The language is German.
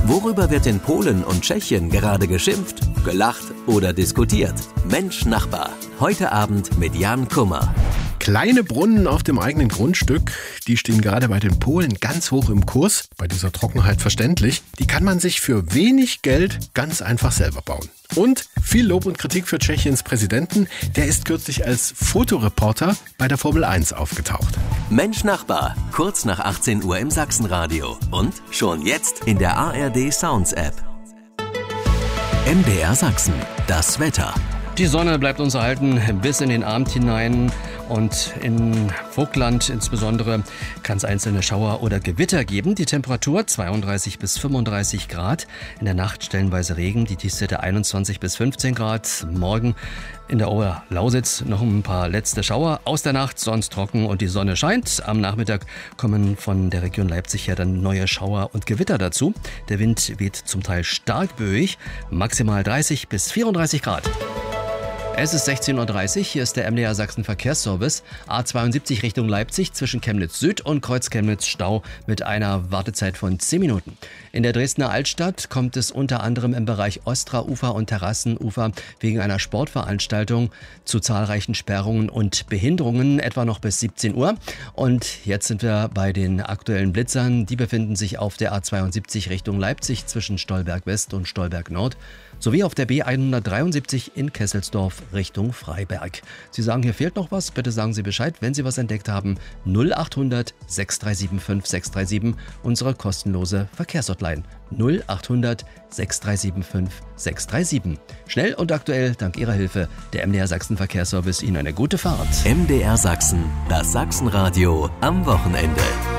Worüber wird in Polen und Tschechien gerade geschimpft, gelacht oder diskutiert? Mensch Nachbar. Heute Abend mit Jan Kummer. Kleine Brunnen auf dem eigenen Grundstück, die stehen gerade bei den Polen ganz hoch im Kurs. Bei dieser Trockenheit verständlich. Die kann man sich für wenig Geld ganz einfach selber bauen. Und viel Lob und Kritik für Tschechiens Präsidenten. Der ist kürzlich als Fotoreporter bei der Formel 1 aufgetaucht. Mensch Nachbar, kurz nach 18 Uhr im Sachsenradio. Und schon jetzt in der ARD Sounds App. MDR Sachsen, das Wetter. Die Sonne bleibt uns erhalten bis in den Abend hinein und in Vogtland insbesondere kann es einzelne Schauer oder Gewitter geben. Die Temperatur 32 bis 35 Grad, in der Nacht stellenweise Regen, die Tiefstwerte 21 bis 15 Grad. Morgen in der Oberlausitz noch ein paar letzte Schauer aus der Nacht, sonst trocken und die Sonne scheint. Am Nachmittag kommen von der Region Leipzig her dann neue Schauer und Gewitter dazu. Der Wind weht zum Teil stark böig, maximal 30 bis 34 Grad. Es ist 16.30 Uhr, hier ist der MDR Sachsen Verkehrsservice. A72 Richtung Leipzig zwischen Chemnitz Süd und Kreuz Chemnitz Stau mit einer Wartezeit von 10 Minuten. In der Dresdner Altstadt kommt es unter anderem im Bereich Ostraufer und Terrassenufer wegen einer Sportveranstaltung zu zahlreichen Sperrungen und Behinderungen, etwa noch bis 17 Uhr. Und jetzt sind wir bei den aktuellen Blitzern. Die befinden sich auf der A72 Richtung Leipzig zwischen Stolberg West und Stolberg Nord sowie auf der B173 in Kesselsdorf Richtung Freiberg. Sie sagen, hier fehlt noch was? Bitte sagen Sie Bescheid, wenn Sie was entdeckt haben. 0800 637 5637, unsere kostenlose Verkehrshotline. 0800 637 5637. Schnell und aktuell, dank Ihrer Hilfe, der MDR Sachsen Verkehrsservice. Ihnen eine gute Fahrt. MDR Sachsen, das Sachsenradio am Wochenende.